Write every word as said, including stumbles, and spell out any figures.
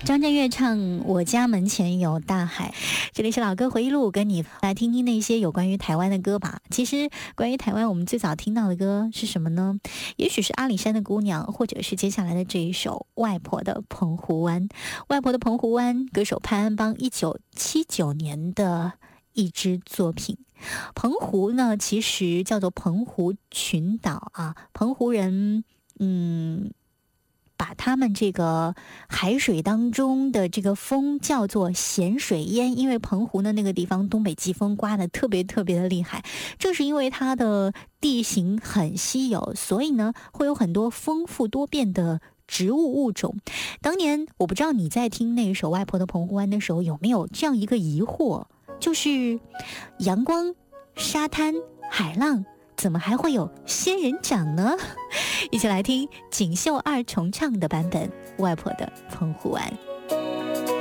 张震岳唱《我家门前有大海》，这里是老歌回忆录，跟你来听听那些有关于台湾的歌吧。其实关于台湾，我们最早听到的歌是什么呢？也许是阿里山的姑娘，或者是接下来的这一首《外婆的澎湖湾》。外婆的澎湖湾，歌手潘安邦一九七九年的一支作品。澎湖呢，其实叫做澎湖群岛啊，澎湖人，嗯。把他们这个海水当中的这个风叫做咸水烟，因为澎湖的那个地方东北季风刮得特别特别的厉害，正是因为它的地形很稀有，所以呢会有很多丰富多变的植物物种。当年我不知道你在听那首《外婆的澎湖湾》的时候有没有这样一个疑惑，就是阳光、沙滩、海浪，怎么还会有仙人掌呢？一起来听锦绣二重唱的版本《外婆的澎湖湾》。